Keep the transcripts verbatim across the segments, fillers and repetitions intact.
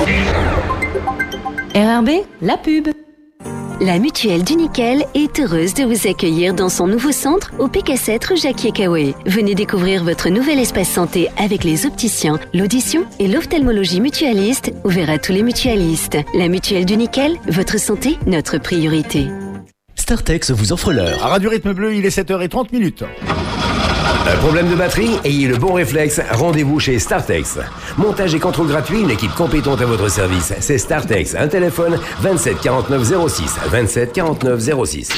R R B, la pub. La Mutuelle du Nickel est heureuse de vous accueillir dans son nouveau centre au P K sept rue Jacquier-Caoué. Venez découvrir votre nouvel espace santé avec les opticiens, l'audition et l'ophtalmologie mutualiste, ouvert à tous les mutualistes. La Mutuelle du Nickel, votre santé, notre priorité. Startex vous offre l'heure. À Radio Rythme Bleu, il est sept heures trente minutes. Un problème de batterie? Ayez le bon réflexe, rendez-vous chez Startex. Montage et contrôle gratuit, une équipe compétente à votre service. C'est Startex, un téléphone vingt-sept quarante-neuf zéro six, vingt-sept quarante-neuf zéro six.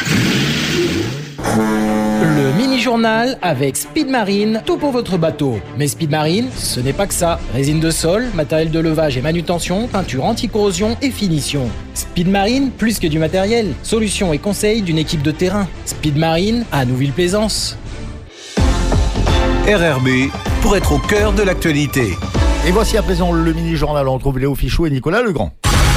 Le mini-journal avec Speed Marine, tout pour votre bateau. Mais Speed Marine, ce n'est pas que ça. Résine de sol, matériel de levage et manutention, peinture anti-corrosion et finition. Speed Marine, plus que du matériel. Solutions et conseils d'une équipe de terrain. Speed Marine, à Nouville-Plaisance. R R B, pour être au cœur de l'actualité. Et voici à présent le mini-journal. On retrouve Léo Fichot et Nicolas Legrand.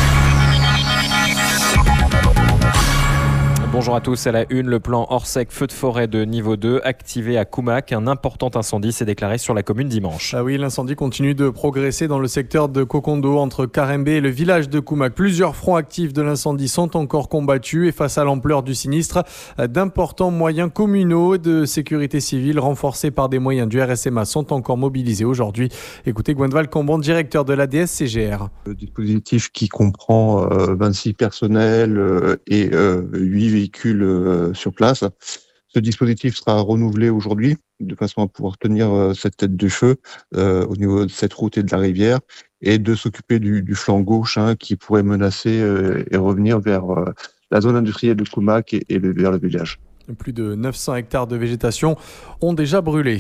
Bonjour à tous, à la une, le plan Orsec feu de forêt de niveau deux activé à Koumak. Un important incendie s'est déclaré sur la commune dimanche. Ah oui, l'incendie continue de progresser dans le secteur de Kokondo entre Karembe et le village de Koumak. Plusieurs fronts actifs de l'incendie sont encore combattus et face à l'ampleur du sinistre, d'importants moyens communaux de sécurité civile renforcés par des moyens du R S M A sont encore mobilisés aujourd'hui. Écoutez Gwenval Combon, directeur de l'A D S C G R. Le dispositif qui comprend euh, vingt-six personnels euh, et euh, huit véhicules sur place. Ce dispositif sera renouvelé aujourd'hui de façon à pouvoir tenir cette tête de feu euh, au niveau de cette route et de la rivière et de s'occuper du, du flanc gauche hein, qui pourrait menacer euh, et revenir vers euh, la zone industrielle de Koumak et, et le, vers le village. Plus de neuf cents hectares de végétation ont déjà brûlé.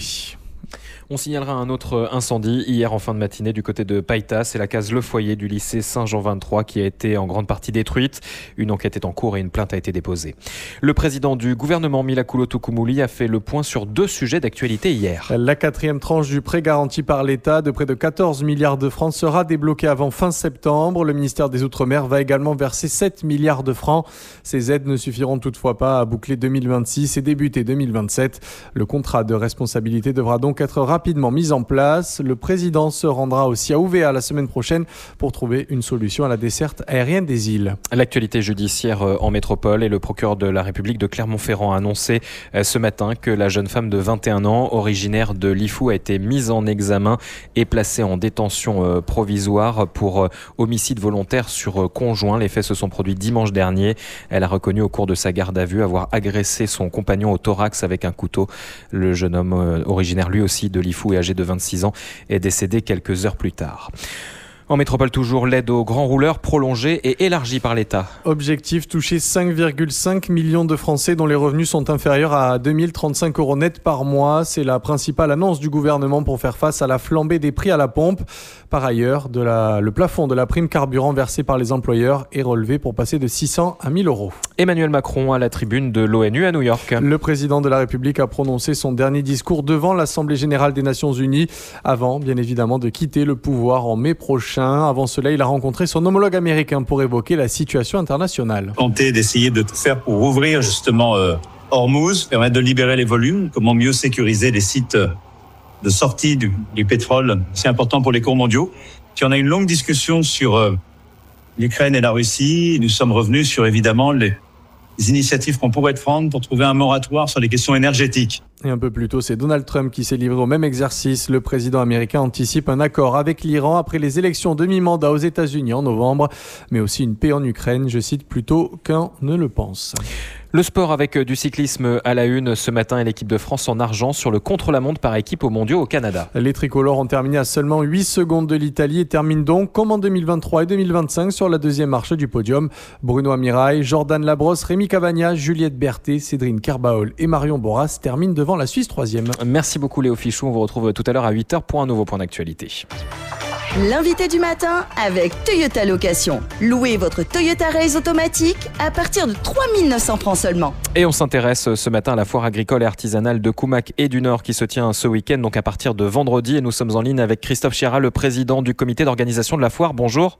On signalera un autre incendie hier en fin de matinée du côté de Païta. C'est la case Le Foyer du lycée Saint-Jean vingt-trois qui a été en grande partie détruite. Une enquête est en cours et une plainte a été déposée. Le président du gouvernement Mila Coulo-Toukoumouli a fait le point sur deux sujets d'actualité hier. La quatrième tranche du prêt garanti par l'État de près de quatorze milliards de francs sera débloquée avant fin septembre. Le ministère des Outre-mer va également verser sept milliards de francs. Ces aides ne suffiront toutefois pas à boucler deux mille vingt-six et débuter deux mille vingt-sept. Le contrat de responsabilité devra donc être rapidement mise en place. Le président se rendra aussi à Ouvéa la semaine prochaine pour trouver une solution à la desserte aérienne des îles. L'actualité judiciaire en métropole et le procureur de la République de Clermont-Ferrand a annoncé ce matin que la jeune femme de vingt et un ans, originaire de Lifou, a été mise en examen et placée en détention provisoire pour homicide volontaire sur conjoint. Les faits se sont produits dimanche dernier. Elle a reconnu au cours de sa garde à vue avoir agressé son compagnon au thorax avec un couteau. Le jeune homme originaire lui aussi de Lifou et âgé de vingt-six ans est décédé quelques heures plus tard. En métropole toujours, l'aide aux grands rouleurs prolongée et élargie par l'État. Objectif, toucher cinq virgule cinq millions de Français dont les revenus sont inférieurs à deux mille trente-cinq euros net par mois. C'est la principale annonce du gouvernement pour faire face à la flambée des prix à la pompe. Par ailleurs, de la, le plafond de la prime carburant versée par les employeurs est relevé pour passer de six cents à mille euros. Emmanuel Macron à la tribune de l'ONU à New York. Le président de la République a prononcé son dernier discours devant l'Assemblée générale des Nations Unies avant, bien évidemment, de quitter le pouvoir en mai prochain. Avant cela, il a rencontré son homologue américain pour évoquer la situation internationale. Tenter d'essayer de tout faire pour ouvrir justement euh, Hormuz, permettre de libérer les volumes, comment mieux sécuriser les sites de sortie du, du pétrole, c'est important pour les cours mondiaux. Puis on a eu une longue discussion sur euh, l'Ukraine et la Russie. Nous sommes revenus sur évidemment les, les initiatives qu'on pourrait prendre pour trouver un moratoire sur les questions énergétiques. Et un peu plus tôt, c'est Donald Trump qui s'est livré au même exercice. Le président américain anticipe un accord avec l'Iran après les élections de mi-mandat aux États-Unis en novembre, mais aussi une paix en Ukraine, je cite, plutôt qu'un ne le pense. Le sport avec du cyclisme à la une ce matin et l'équipe de France en argent sur le contre-la-montre par équipe aux mondiaux au Canada. Les tricolores ont terminé à seulement huit secondes de l'Italie et terminent donc comme en deux mille vingt-trois et deux mille vingt-cinq sur la deuxième marche du podium. Bruno Amirail, Jordan Labrosse, Rémi Cavagna, Juliette Berthet, Cédrine Carbaol et Marion Boras terminent devant la Suisse troisième. Merci beaucoup Léo Fichou, on vous retrouve tout à l'heure à huit heures pour un nouveau point d'actualité. L'invité du matin avec Toyota Location. Louez votre Toyota Race automatique à partir de trois mille neuf cents francs seulement. Et on s'intéresse ce matin à la foire agricole et artisanale de Koumak et du Nord qui se tient ce week-end, donc à partir de vendredi. Et nous sommes en ligne avec Christophe Chiara, le président du comité d'organisation de la foire. Bonjour.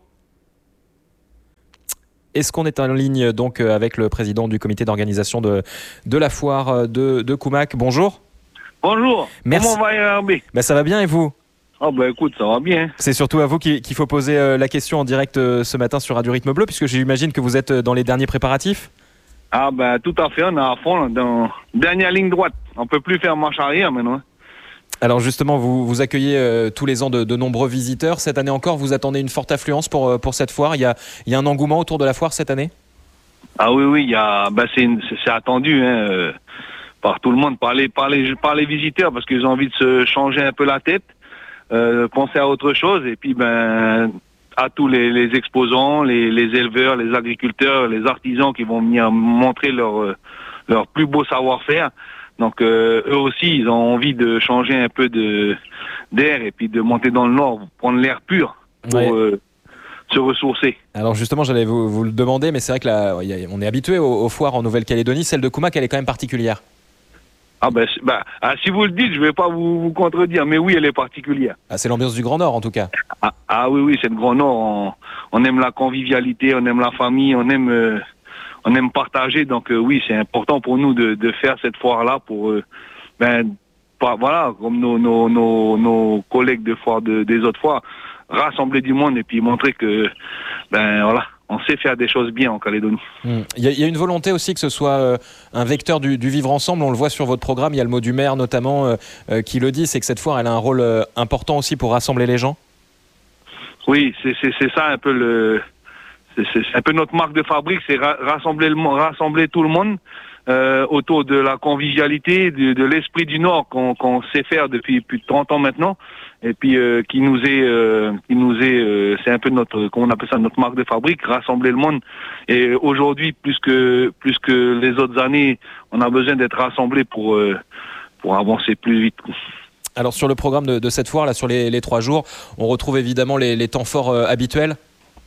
Est-ce qu'on est en ligne donc avec le président du comité d'organisation de, de la foire de, de Koumak? Bonjour. Bonjour. Merci. Comment va R R B? Ben, ça va bien et vous? Ah bah écoute, ça va bien. C'est surtout à vous qu'il qu'il faut poser euh, la question en direct euh, ce matin sur Radio Rythme Bleu, puisque j'imagine que vous êtes euh, dans les derniers préparatifs. Ah bah tout à fait, on est à fond, là, dans dernière ligne droite. On peut plus faire marche arrière maintenant. Alors justement, vous, vous accueillez euh, tous les ans de, de nombreux visiteurs. Cette année encore, vous attendez une forte affluence pour, euh, pour cette foire. Il y, a, il y a un engouement autour de la foire cette année ? Ah oui, oui, il y a, bah c'est, une- c'est, c'est attendu hein, euh, par tout le monde, par les, par les, par les visiteurs, parce qu'ils ont envie de se changer un peu la tête, euh, penser à autre chose, et puis ben à tous les, les exposants, les, les éleveurs, les agriculteurs, les artisans qui vont venir montrer leur euh, leur plus beau savoir-faire. Donc euh, eux aussi, ils ont envie de changer un peu de d'air et puis de monter dans le nord, prendre l'air pur pour Ouais. euh, se ressourcer. Alors justement, j'allais vous, vous le demander, mais c'est vrai que là, il y a- on est habitué aux, aux foires en Nouvelle-Calédonie. Celle de Koumak, elle est quand même particulière. Ah ben, c'est- bah, ah, si vous le dites, je vais pas vous, vous contredire, mais oui, elle est particulière. Ah, c'est l'ambiance du Grand Nord en tout cas. Ah, ah oui, oui, c'est le Grand Nord. On, on aime la convivialité, on aime la famille, on aime, euh, on aime partager. Donc euh, oui, c'est important pour nous de, de faire cette foire-là pour, euh, ben, pas- voilà, comme nos, nos, nos, nos collègues de foire de, des autres foires, rassembler du monde et puis montrer que, ben voilà, on sait faire des choses bien en Calédonie. Hmm. Il y, a- il y a une volonté aussi que ce soit euh, un vecteur du, du vivre ensemble. On le voit sur votre programme. Il y a le mot du maire notamment euh, euh, qui le dit, c'est que cette foire, elle a un rôle euh, important aussi pour rassembler les gens. Oui, c'est c'est c'est ça un peu le c'est c'est c'est un peu notre marque de fabrique, c'est ra- rassembler le mo- rassembler tout le monde euh, autour de la convivialité, de, de l'esprit du Nord qu'on qu'on sait faire depuis plus de trente ans maintenant, et puis euh, qui nous est euh, qui nous est euh, c'est un peu notre comment on appelle ça notre marque de fabrique, rassembler le monde. Et aujourd'hui plus que plus que les autres années, on a besoin d'être rassemblés pour euh, pour avancer plus vite. Alors sur le programme de, de cette foire, là, sur les, les trois jours, on retrouve évidemment les, les temps forts euh, habituels.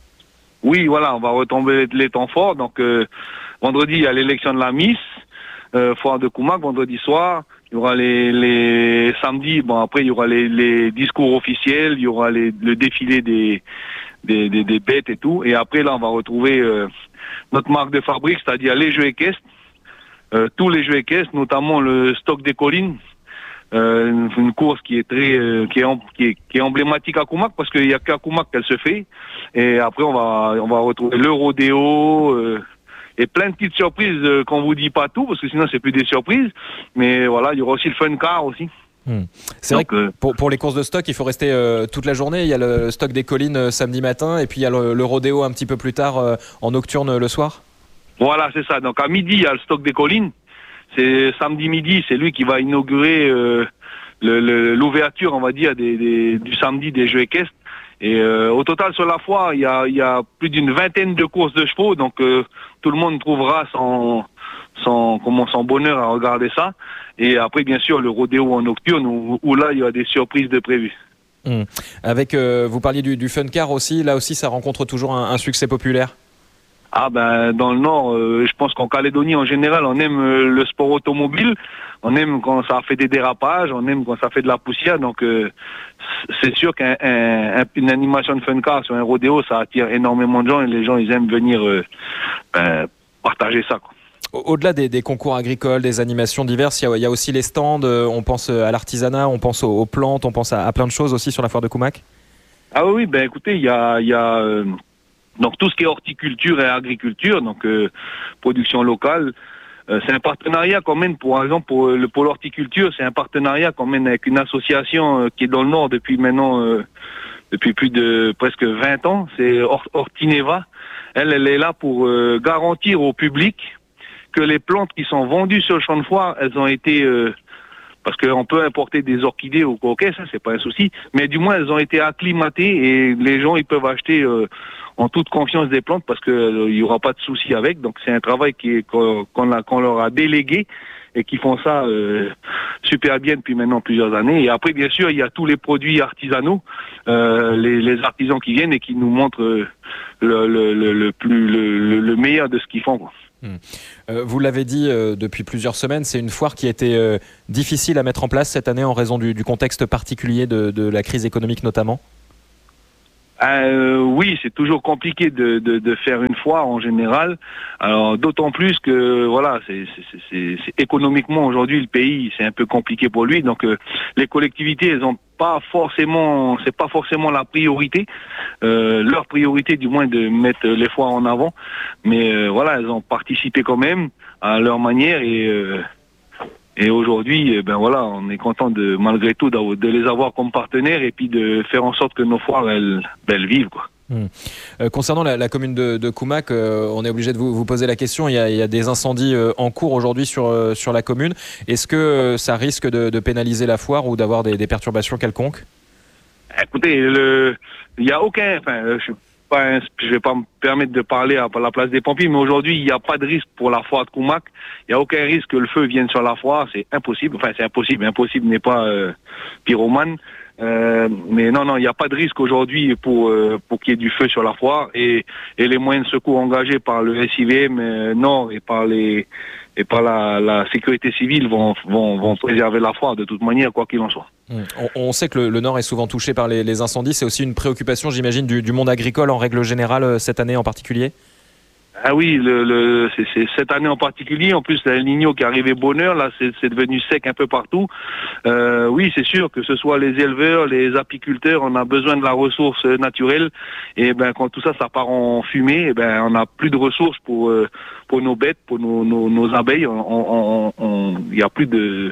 Oui, voilà, on va retomber les, les temps forts. Donc, euh, vendredi, il y a l'élection de la Miss, euh, foire de Koumak, vendredi soir. Il y aura les, les samedis, bon, après, il y aura les, les discours officiels, il y aura les, le défilé des, des, des, des bêtes et tout. Et après, là, on va retrouver euh, notre marque de fabrique, c'est-à-dire les jeux équestres, euh, tous les jeux équestres, notamment le stock des collines. Euh, une, une course qui est très euh, qui, est em- qui, est, qui est emblématique à Koumak parce qu'il y a qu'à Koumak qu'elle se fait, et après on va on va retrouver le rodéo euh, et plein de petites surprises euh, qu'on vous dit pas tout parce que sinon c'est plus des surprises, mais voilà, il y aura aussi le fun car aussi. Hmm. C'est vrai que pour, pour les courses de stock, il faut rester euh, toute la journée. Il y a le stock des collines euh, samedi matin et puis il y a le, le rodéo un petit peu plus tard euh, en nocturne euh, le soir. Voilà, c'est ça. Donc à midi il y a le stock des collines. C'est samedi midi, c'est lui qui va inaugurer euh, le- le- l'ouverture, on va dire, des, des- du samedi des jeux équestres. Et euh, au total, sur la foire, il y a, il y a plus d'une vingtaine de courses de chevaux, donc euh, tout le monde trouvera son, son, comment, son bonheur à regarder ça. Et après, bien sûr, le rodéo en nocturne, où, où là, il y a des surprises de prévues. Hmm. Avec, euh, vous parliez du, du fun car aussi. Là aussi, ça rencontre toujours un, un succès populaire. Ah ben dans le Nord, euh, je pense qu'en Calédonie en général, on aime euh, le sport automobile, on aime quand ça fait des dérapages, on aime quand ça fait de la poussière, donc euh, c'est sûr qu'une un, un, animation de fun car sur un rodéo, ça attire énormément de gens et les gens ils aiment venir euh, ben, partager ça, quoi. Au-delà des, des concours agricoles, des animations diverses, il y a, il y a aussi les stands, euh, on pense à l'artisanat, on pense aux, aux plantes, on pense à, à plein de choses aussi sur la foire de Koumak. Ah oui, ben écoutez, il y a, il y a euh, donc tout ce qui est horticulture et agriculture, donc euh, production locale. Euh, c'est un partenariat qu'on mène, pour exemple, pour le pôle horticulture, c'est un partenariat qu'on mène avec une association euh, qui est dans le Nord depuis maintenant, euh, depuis plus de presque vingt ans. C'est Hort- Hortineva. Elle, elle est là pour euh, garantir au public que les plantes qui sont vendues sur le champ de foire, elles ont été euh, parce qu'on peut importer des orchidées au coquet, ça c'est pas un souci, mais du moins elles ont été acclimatées et les gens ils peuvent acheter euh, en toute confiance des plantes parce que euh, il y aura pas de souci avec. Donc c'est un travail qui est qu'on, qu'on, a, qu'on leur a délégué et qui font ça euh, super bien depuis maintenant plusieurs années. Et après bien sûr il y a tous les produits artisanaux, euh, les, les artisans qui viennent et qui nous montrent euh, le, le, le, le plus le, le meilleur de ce qu'ils font, quoi. Hmm. Euh, vous l'avez dit euh, depuis plusieurs semaines, c'est une foire qui a été euh, difficile à mettre en place cette année en raison du, du contexte particulier de, de la crise économique notamment. Euh, oui, c'est toujours compliqué de, de, de faire une foire en général. Alors d'autant plus que voilà, c'est, c'est, c'est, c'est économiquement aujourd'hui le pays, c'est un peu compliqué pour lui. Donc euh, les collectivités, elles ont pas forcément, c'est pas forcément la priorité, euh, leur priorité du moins de mettre les foires en avant. Mais euh, voilà, elles ont participé quand même à leur manière et euh, et aujourd'hui, ben voilà, on est content de malgré tout de les avoir comme partenaires et puis de faire en sorte que nos foires elles, elles vivent quoi. Mmh. Euh, concernant la, la commune de, de Koumak, euh, on est obligé de vous, vous poser la question. Il y a, il y a des incendies euh, en cours aujourd'hui sur, euh, sur la commune. Est-ce que euh, ça risque de, de pénaliser la foire ou d'avoir des, des perturbations quelconques ? Écoutez, le, il n'y a aucun. Enfin, je ne vais pas me permettre de parler à la place des pompiers, mais aujourd'hui, il n'y a pas de risque pour la foire de Koumak. Il n'y a aucun risque que le feu vienne sur la foire. C'est impossible. Enfin, c'est impossible. Impossible n'est pas euh, pyromane. Euh, mais non, non, il n'y a pas de risque aujourd'hui pour euh, pour qu'il y ait du feu sur la foire et, et les moyens de secours engagés par le S I V M euh, Nord et par les et par la, la sécurité civile vont, vont vont préserver la foire de toute manière, quoi qu'il en soit. Mmh. On, on sait que le, le Nord est souvent touché par les, les incendies. C'est aussi une préoccupation, j'imagine, du, du monde agricole en règle générale cette année en particulier. Ah oui, le, le, c'est, c'est cette année en particulier. En plus, la El Niño qui est arrivé bonne heure, là, c'est, c'est devenu sec un peu partout. Euh, oui, c'est sûr que ce soit les éleveurs, les apiculteurs, on a besoin de la ressource naturelle. Et ben, quand tout ça, ça part en fumée, et ben, on n'a plus de ressources pour euh, pour nos bêtes, pour nos nos, nos abeilles. On, on, on, il y a plus de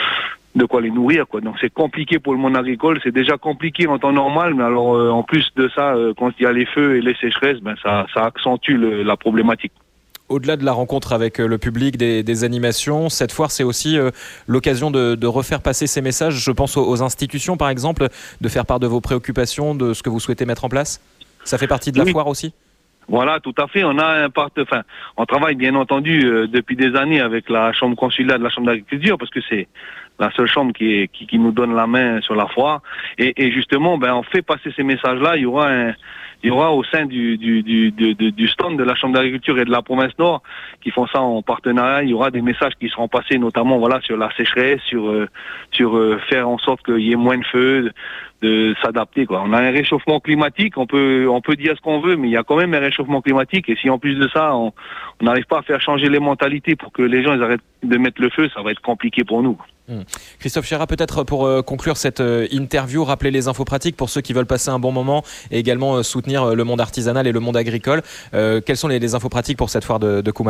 de quoi les nourrir, quoi. Donc c'est compliqué pour le monde agricole, c'est déjà compliqué en temps normal, mais alors euh, en plus de ça, euh, quand il y a les feux et les sécheresses, ben ça, ça accentue le, la problématique. Au-delà de la rencontre avec le public, des, des animations, cette foire c'est aussi euh, l'occasion de, de refaire passer ces messages, je pense aux, aux institutions par exemple, de faire part de vos préoccupations, de ce que vous souhaitez mettre en place. Ça fait partie de la oui. foire aussi ? Voilà, tout à fait. On a un part, enfin, on travaille bien entendu euh, depuis des années avec la chambre consulaire de la chambre d'agriculture parce que c'est la seule chambre qui, est, qui, qui nous donne la main sur la foire. Et, et justement, ben, on fait passer ces messages-là. Il y aura un, il y aura au sein du, du, du, du, du stand de la chambre d'agriculture et de la province Nord qui font ça en partenariat. Il y aura des messages qui seront passés, notamment, voilà, sur la sécheresse, sur, euh, sur euh, faire en sorte qu'il y ait moins de feu, de, de s'adapter, quoi. On a un réchauffement climatique. On peut, on peut dire ce qu'on veut, mais il y a quand même un réchauffement climatique. Et si en plus de ça, on n'arrive pas à faire changer les mentalités pour que les gens ils arrêtent de mettre le feu, ça va être compliqué pour nous. Mmh. Christophe Chérat, peut-être pour euh, conclure cette euh, interview, rappeler les infos pratiques pour ceux qui veulent passer un bon moment et également euh, soutenir euh, le monde artisanal et le monde agricole. Euh, quelles sont les, les infos pratiques pour cette foire de, de Koumak ?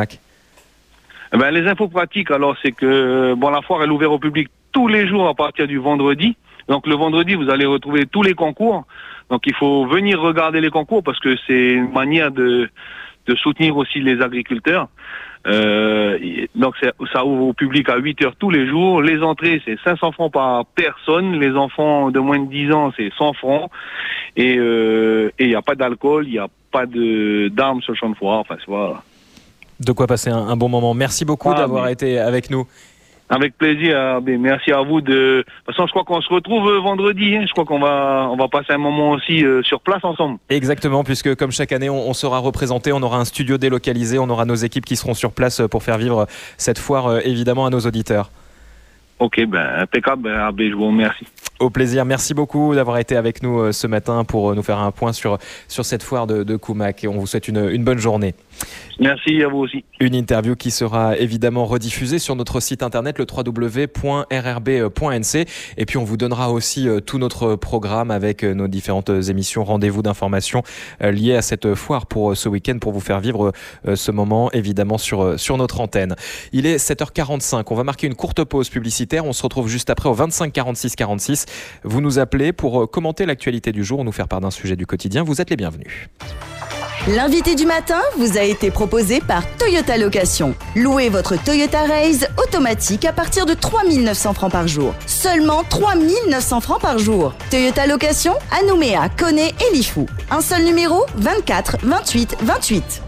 Eh ben, les infos pratiques, alors, c'est que bon, la foire elle est ouverte au public tous les jours à partir du vendredi. Donc le vendredi, vous allez retrouver tous les concours. Donc il faut venir regarder les concours parce que c'est une manière de, de soutenir aussi les agriculteurs. Euh, donc c'est, ça ouvre au public à huit heures tous les jours. Les entrées, c'est cinq cents francs par personne. Les enfants de moins de dix ans, c'est cent francs. Et euh, et il n'y a pas d'alcool, il n'y a pas de d'armes sur le champ de foire. Enfin, voilà. De quoi passer un, un bon moment. Merci beaucoup ah, d'avoir mais... été avec nous. Avec plaisir. Merci à vous. De, de toute façon, je crois qu'on se retrouve vendredi. Hein. Je crois qu'on va, on va passer un moment aussi euh, sur place ensemble. Exactement, puisque comme chaque année, on, on sera représenté. On aura un studio délocalisé. On aura nos équipes qui seront sur place pour faire vivre cette foire, euh, évidemment, à nos auditeurs. Ok, ben impeccable. Ben, Abbé, je vous remercie. Au plaisir. Merci beaucoup d'avoir été avec nous ce matin pour nous faire un point sur, sur cette foire de, de Koumak. Et on vous souhaite une, une bonne journée. Merci à vous aussi. Une interview qui sera évidemment rediffusée sur notre site internet, le w w w point r r b point n c. Et puis on vous donnera aussi tout notre programme avec nos différentes émissions, rendez-vous d'informations liées à cette foire pour ce week-end, pour vous faire vivre ce moment évidemment sur, sur notre antenne. Il est sept heures quarante-cinq. On va marquer une courte pause publicitaire. On se retrouve juste après au vingt-cinq quarante-six quarante-six. Vous nous appelez pour commenter l'actualité du jour ou nous faire part d'un sujet du quotidien. Vous êtes les bienvenus. L'invité du matin vous a été proposé par Toyota Location. Louez votre Toyota Raze automatique à partir de trois mille neuf cents francs par jour. Seulement trois mille neuf cents francs par jour. Toyota Location à Nouméa, Koné et Lifou. Un seul numéro, vingt-quatre vingt-huit vingt-huit.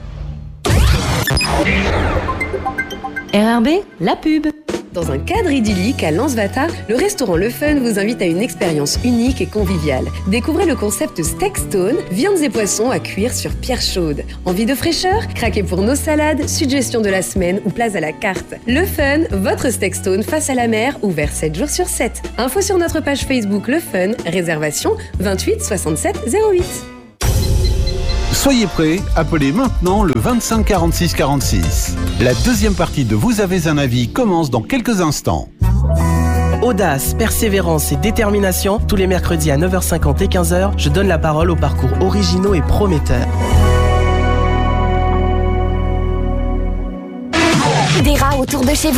R R B, la pub. Dans un cadre idyllique à Lansvata, le restaurant Le Fun vous invite à une expérience unique et conviviale. Découvrez le concept Steak Stone, viandes et poissons à cuire sur pierre chaude. Envie de fraîcheur ? Craquez pour nos salades, suggestions de la semaine ou plats à la carte. Le Fun, votre Steak Stone face à la mer, ouvert sept jours sur sept. Info sur notre page Facebook Le Fun, réservation vingt-huit soixante-sept zéro huit. Soyez prêts, appelez maintenant le vingt-cinq quarante-six quarante-six. La deuxième partie de Vous avez un avis commence dans quelques instants. audace, persévérance et détermination, tous les mercredis à neuf heures cinquante et quinze heures, je donne la parole aux parcours originaux et prometteurs. Des rats autour de chez vous.